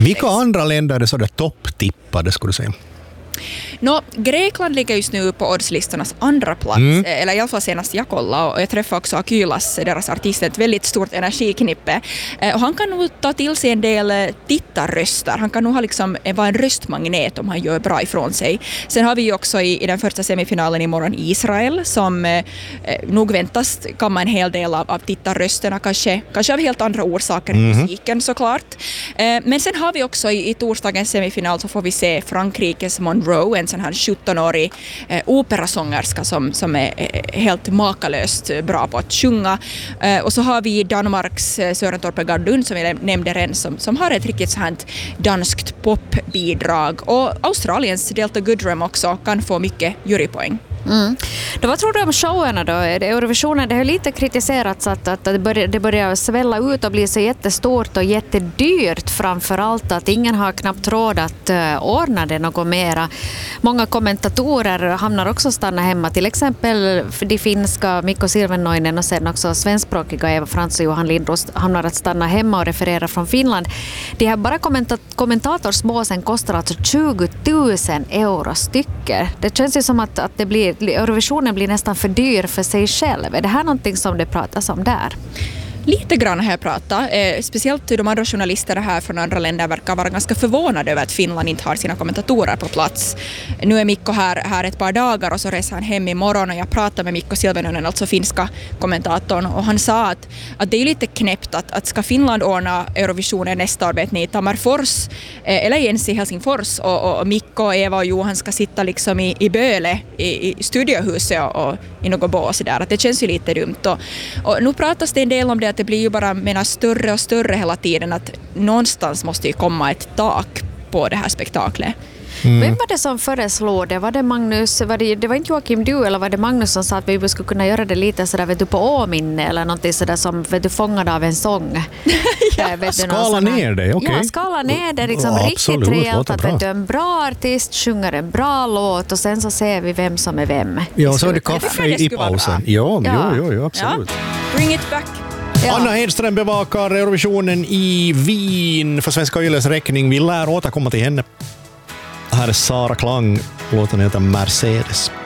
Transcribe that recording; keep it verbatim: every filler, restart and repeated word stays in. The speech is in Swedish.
Vilka andra länder är det så där topptippade, skulle du säga? Nå, Grekland ligger just nu på oddslistornas andra plats, mm. eller i alla fall senast jag kollade, och jag träffade också Akylas, deras artist, ett väldigt stort energiknippe. Och han kan nog ta till sig en del tittarröster. Han kan nog ha liksom, vara en röstmagnet om han gör bra ifrån sig. Sen har vi ju också i, i den första semifinalen imorgon Israel, som eh, nog väntas kamma en hel del av, av tittarrösterna, kanske, kanske av helt andra orsaker än mm. musiken såklart. Eh, men sen har vi också i, i torsdagens semifinal så får vi se Frankrikes Monroe, en sån här sjuttonårig eh, operasångerska som, som är eh, helt makalöst bra på att sjunga. Eh, och så har vi Danmarks eh, Søren Torpe Gardun, som jag nämnde redan, som, som har ett riktigt sånt danskt popbidrag. Och Australiens Delta Goodrem också kan få mycket jurypoäng. Mm. Då, vad tror du om showerna då? Eurovisionen, det har lite kritiserats att, att det, börjar, det börjar svälla ut och bli så jättestort och jättedyrt, framförallt att ingen har knappt råd att uh, ordna det något mera. Många kommentatorer hamnar också stanna hemma, till exempel de finska Mikko Silvennoinen och sen också svenskspråkiga Eva Frans och Johan Lindros hamnar att stanna hemma och referera från Finland. De här bara kommenta- kommentatorsmåsen kostar alltså tjugo tusen euro stycker. Det känns ju som att, att det blir Eurovisionen blir nästan för dyr för sig själv. Är det här någonting som det pratas om där? Lite grann har jag pratat. Eh, speciellt de andra journalisterna här från andra länder verkar vara ganska förvånade över att Finland inte har sina kommentatorer på plats. Nu är Mikko här, här ett par dagar och så reser han hem imorgon, och jag pratade med Mikko Silvennoinen, alltså finska kommentatorn, och han sa att, att det är lite knäppt att, att ska Finland ordna Eurovisionen nästa år i Tammerfors eh, eller ens i Helsingfors, och, och Mikko, Eva och Johan ska sitta liksom i, i Böle i, i studiohuset och, och i något bås där. Att det känns ju lite dumt. Och, och nu pratas det en del om det, att det blir ju bara menar, större och större hela tiden, att någonstans måste ju komma ett tak på det här spektaklet. Mm. Vem var det som föreslog det? Var det Magnus, var det, det var inte Joakim du, eller var det Magnus som sa att vi skulle kunna göra det lite sådär, vet du, på åminne eller någonting sådär som, vet du, fångad av en sång? ja, vet du, skala ner det, okej. Okay. Ja, skala ner det liksom ja, riktigt rejält, att vet du, en bra artist sjunger en bra låt och sen så ser vi vem som är vem. Ja, så är det kaffe i pausen. Ja, ja. Jo, jo, absolut. Ja. Bring it back. Ja. Anna Hedström bevakar Eurovisionen i Wien för Svenska Yles räkning. Vi lär återkomma till henne. Här är Sara Klang, låten heter Mercedes.